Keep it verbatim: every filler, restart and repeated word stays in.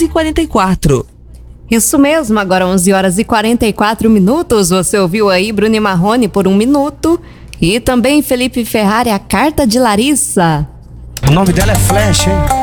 onze e quarenta e quatro. Isso mesmo, agora onze horas e quarenta e quatro minutos. Você ouviu aí Bruno Marrone por um minuto. E também Felipe Ferrari, A Carta de Larissa. O nome dela é Flash, hein?